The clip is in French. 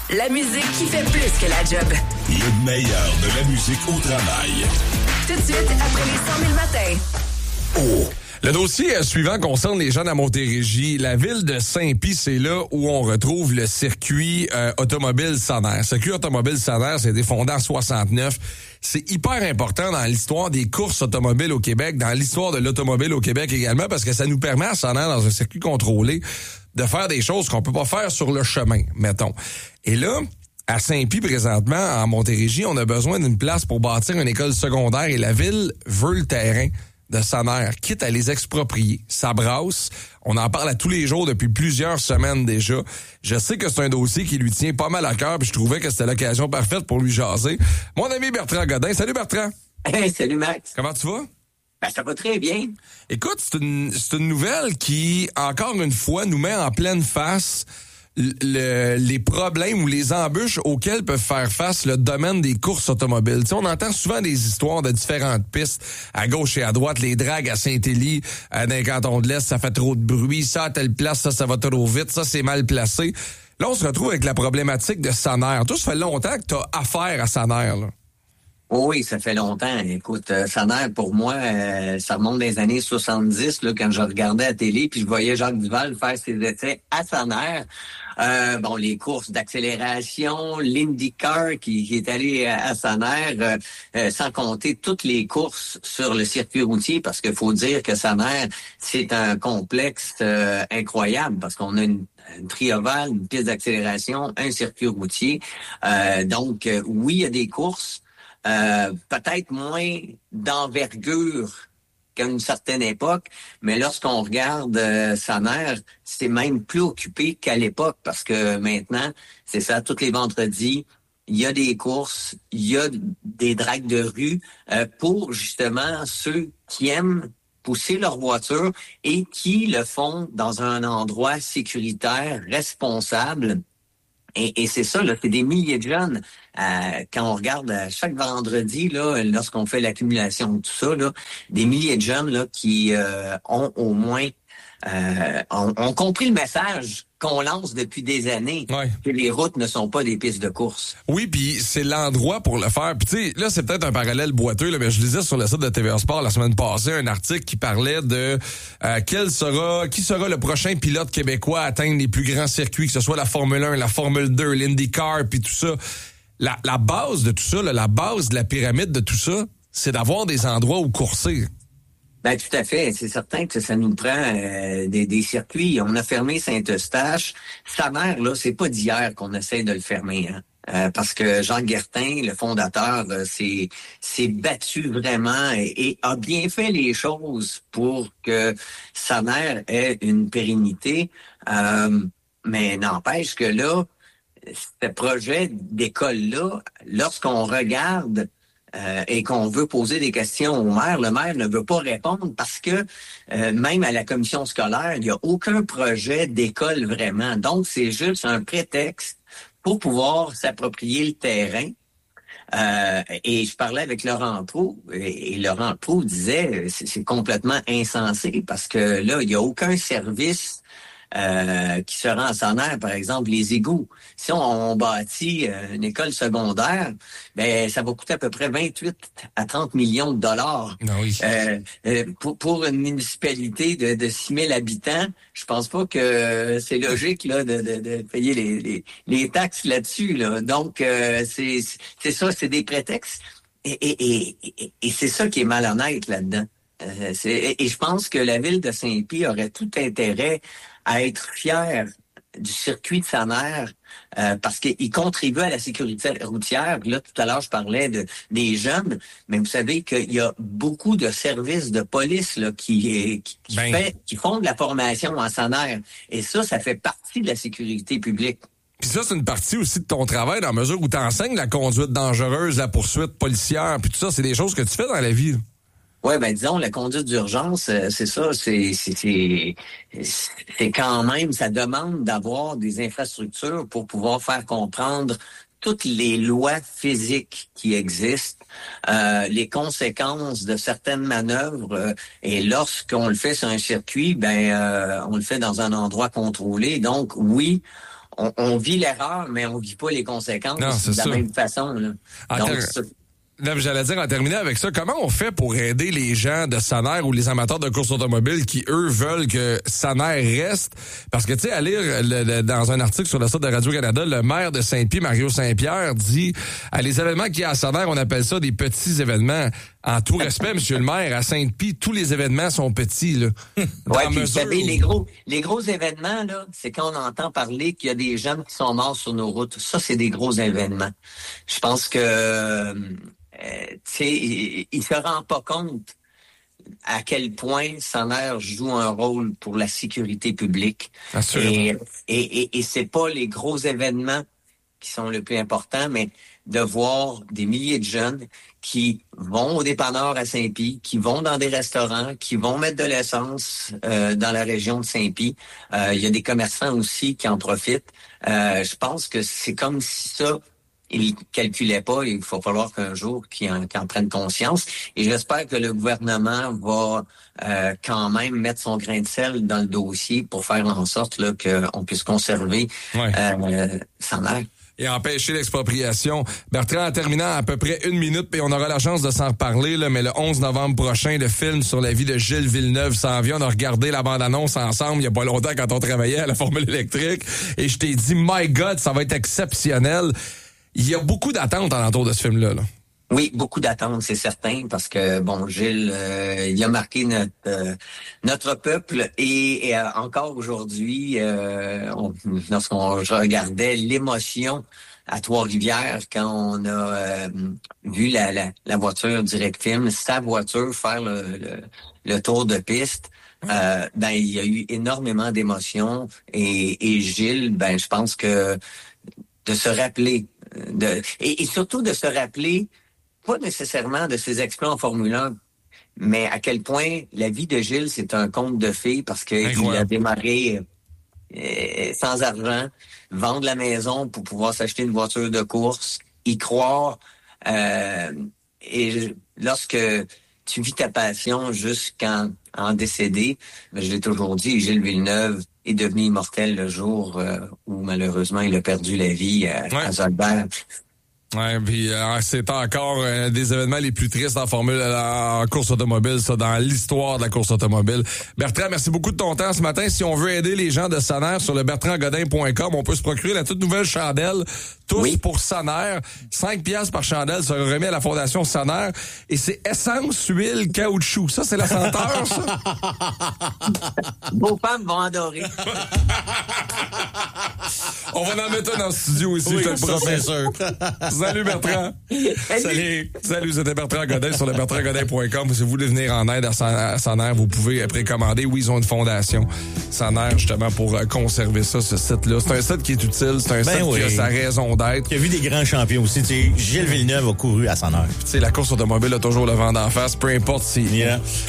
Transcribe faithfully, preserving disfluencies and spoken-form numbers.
La musique qui fait plus que la job. Le meilleur de la musique au travail. Tout de suite, après les cent mille matins. Oh! Le dossier suivant concerne les jeunes à Montérégie. La ville de Saint-Pie, c'est là où on retrouve le circuit euh, automobile Sanair. Le circuit automobile Sanair, c'est fondé en soixante-neuf. C'est hyper important dans l'histoire des courses automobiles au Québec, dans l'histoire de l'automobile au Québec également, parce que ça nous permet à Sanair, dans un circuit contrôlé, de faire des choses qu'on peut pas faire sur le chemin, mettons. Et là, à Saint-Pie, présentement, en Montérégie, on a besoin d'une place pour bâtir une école secondaire et la ville veut le terrain de Sanair, quitte à les exproprier. Ça brasse. On en parle à tous les jours depuis plusieurs semaines déjà. Je sais que c'est un dossier qui lui tient pas mal à cœur, puis je trouvais que c'était l'occasion parfaite pour lui jaser. Mon ami Bertrand Godin. Salut Bertrand. Hey, salut Max. Comment tu vas? Ben, ça va très bien. Écoute, c'est une, c'est une nouvelle qui, encore une fois, nous met en pleine face Le, les problèmes ou les embûches auxquelles peuvent faire face le domaine des courses automobiles. Tu sais, on entend souvent des histoires de différentes pistes à gauche et à droite, les dragues à Saint-Élie, euh, dans les cantons de l'Est, ça fait trop de bruit, ça à telle place, ça, ça va trop vite, ça c'est mal placé. Là, on se retrouve avec la problématique de Sanair. Toi, ça fait longtemps que tu as affaire à Sanair, là. Oui, ça fait longtemps. Écoute, euh, Sanair, pour moi, euh, ça remonte des années soixante-dix, là, quand je regardais à la télé, puis je voyais Jacques Duval faire ses essais à Sanair. Euh, bon, les courses d'accélération, l'IndyCar qui, qui est allé à, à Sanair, euh, euh, sans compter toutes les courses sur le circuit routier, parce qu'il faut dire que Sanair, c'est un complexe euh, incroyable, parce qu'on a une une triovale, une piste d'accélération, un circuit routier. Euh, donc, euh, oui, il y a des courses, Euh, peut-être moins d'envergure qu'à une certaine époque, mais lorsqu'on regarde euh, Sanair, c'est même plus occupé qu'à l'époque, parce que maintenant, c'est ça, tous les vendredis, il y a des courses, il y a des dragues de rue euh, pour justement ceux qui aiment pousser leur voiture et qui le font dans un endroit sécuritaire, responsable. Et, et c'est ça, là, c'est des milliers de jeunes. Euh, quand on regarde euh, chaque vendredi, là, lorsqu'on fait l'accumulation de tout ça, là, des milliers de jeunes là, qui euh, ont au moins euh, ont, ont compris le message qu'on lance depuis des années, ouais. que les routes ne sont pas des pistes de course. Oui, puis c'est l'endroit pour le faire. Puis tu sais, là, c'est peut-être un parallèle boiteux, là, mais je lisais sur le site de T V A Sport la semaine passée un article qui parlait de euh, quel sera, qui sera le prochain pilote québécois à atteindre les plus grands circuits, que ce soit la Formule un, la Formule deux, l'IndyCar, puis tout ça. La, la base de tout ça, là, la base de la pyramide de tout ça, c'est d'avoir des endroits où courser. Ben tout à fait, c'est certain que ça nous prend euh, des, des circuits. On a fermé Saint-Eustache. Sanair, là, c'est pas d'hier qu'on essaie de le fermer, hein. Euh, parce que Jean Guertin, le fondateur, euh, s'est, s'est battu vraiment et, et a bien fait les choses pour que Sanair ait une pérennité. Euh, mais n'empêche que là, ce projet d'école-là, lorsqu'on regarde Euh, et qu'on veut poser des questions au maire, le maire ne veut pas répondre parce que euh, même à la commission scolaire, il n'y a aucun projet d'école vraiment. Donc, c'est juste un prétexte pour pouvoir s'approprier le terrain. Euh, et je parlais avec Laurent Proulx, et, et Laurent Proulx disait c'est, c'est complètement insensé parce que là, il n'y a aucun service Euh, qui se rend à Sanair, par exemple, les égouts. Si on, on bâtit euh, une école secondaire, ben ça va coûter à peu près vingt-huit à trente millions de dollars. Non, oui. euh, euh, pour, pour une municipalité de, de six mille habitants, je pense pas que c'est logique là de, de, de payer les, les, les taxes là-dessus. Là. Donc, euh, c'est, c'est ça, c'est des prétextes. Et, et, et, et, et c'est ça qui est malhonnête là-dedans. Euh, c'est, et, et je pense que la ville de Saint-Pie aurait tout intérêt à être fière du circuit de Sanair euh, parce qu'il contribue à la sécurité routière. Là, tout à l'heure, je parlais de des jeunes, mais vous savez qu'il y a beaucoup de services de police là, qui, qui, qui, ben... fait, qui font de la formation en Sanair. Et ça, ça fait partie de la sécurité publique. Puis ça, c'est une partie aussi de ton travail dans la mesure où tu enseignes la conduite dangereuse, la poursuite policière, puis tout ça, c'est des choses que tu fais dans la vie. Oui, ben disons, la conduite d'urgence, euh, c'est ça, c'est, c'est, c'est, c'est quand même, ça demande d'avoir des infrastructures pour pouvoir faire comprendre toutes les lois physiques qui existent, euh, les conséquences de certaines manœuvres, euh, et lorsqu'on le fait sur un circuit, ben euh, on le fait dans un endroit contrôlé. Donc, oui, on, on vit l'erreur, mais on vit pas les conséquences non, c'est de la ça. même façon. Là. En Donc, ter... Là, j'allais dire, en terminant avec ça, comment on fait pour aider les gens de Sanair ou les amateurs de course automobile qui, eux, veulent que Sanair reste? Parce que, tu sais, à lire le, le, dans un article sur le site de Radio-Canada, le maire de Saint-Pie, Mario Saint-Pierre, dit à les événements qu'il y a à Sanair, on appelle ça des petits événements. En tout respect, monsieur le maire, à Saint-Pie, tous les événements sont petits, là. Oui, puis vous savez, les gros, les gros événements, là, c'est quand on entend parler qu'il y a des jeunes qui sont morts sur nos routes. Ça, c'est des gros événements. Je pense que, euh, tu sais, il, il se rend pas compte à quel point Sanair joue un rôle pour la sécurité publique. Assurément. Et, et, et, et c'est pas les gros événements qui sont le plus importants, mais de voir des milliers de jeunes qui vont au dépanneur à Saint-Pie, qui vont dans des restaurants, qui vont mettre de l'essence euh, dans la région de Saint-Pie. Euh, il y a des commerçants aussi qui en profitent. Euh, je pense que c'est comme si ça, ils calculaient pas. Il va falloir qu'un jour qu'ils en, qu'ils en prennent conscience. Et j'espère que le gouvernement va euh, quand même mettre son grain de sel dans le dossier pour faire en sorte là, qu'on puisse conserver ouais. euh, Sanair. Et empêcher l'expropriation. Bertrand, en terminant à peu près une minute, puis on aura la chance de s'en reparler, là, mais le onze novembre prochain, le film sur la vie de Gilles Villeneuve s'en vient. On a regardé la bande-annonce ensemble il y a pas longtemps quand on travaillait à la Formule électrique. Et je t'ai dit, my God, ça va être exceptionnel. Il y a beaucoup d'attentes alentour de ce film-là. Là. Oui, beaucoup d'attentes, c'est certain, parce que, bon, Gilles, euh, il a marqué notre euh, notre peuple et, et euh, encore aujourd'hui, euh, on, lorsqu'on regardait l'émotion à Trois-Rivières quand on a euh, vu la, la, la voiture Direct Film, sa voiture faire le, le, le tour de piste, euh, ben il y a eu énormément d'émotions et, et Gilles, ben je pense que de se rappeler, de et, et surtout de se rappeler pas nécessairement de ses exploits en Formule un, mais à quel point la vie de Gilles, c'est un conte de fées parce qu'il a démarré euh, sans argent, vendre la maison pour pouvoir s'acheter une voiture de course, y croire. Euh, et lorsque tu vis ta passion jusqu'en en décéder, ben, je l'ai toujours dit, Gilles Villeneuve est devenu immortel le jour euh, où malheureusement il a perdu la vie à, ouais. à Zolbert. Ouais, puis euh, c'est encore un des événements les plus tristes en formule en course automobile, ça, dans l'histoire de la course automobile. Bertrand, merci beaucoup de ton temps ce matin. Si on veut aider les gens de Sanair sur le bertrand godin point com, on peut se procurer la toute nouvelle chandelle Tous oui. pour Sanair. cinq piastres par chandelle sera remis à la Fondation Sanair. Et c'est essence, huile, caoutchouc. Ça, c'est la senteur, ça? Vos femmes vont adorer. On va en mettre un dans le studio ici, oui, je te le promets. Sûr. Salut Bertrand. Salut. Salut, c'était Bertrand Godin sur le bertrand godin point com. Si vous voulez venir en aide à Sanair, vous pouvez précommander. Oui, ils ont une fondation Sanair, justement, pour conserver ça, ce site-là. C'est un site qui est utile. C'est un ben site oui. qui a sa raison d'être. Qui a vu des grands champions aussi. Tu sais, Gilles Villeneuve a couru à Sanair. Tu sais, la course automobile a toujours le vent d'en face, peu importe si... Yeah.